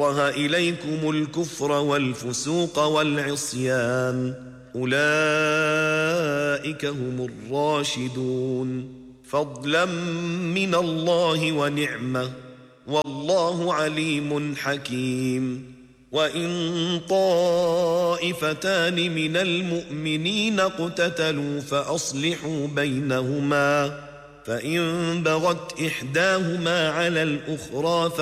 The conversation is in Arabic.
كره إليكم الكفر والفسوق والعصيان أولئك هم الراشدون فضلا من الله ونعمة والله عليم حكيم وإن طائفتان من المؤمنين اقتتلوا فأصلحوا بينهما فإن بغت إحداهما على الأخرى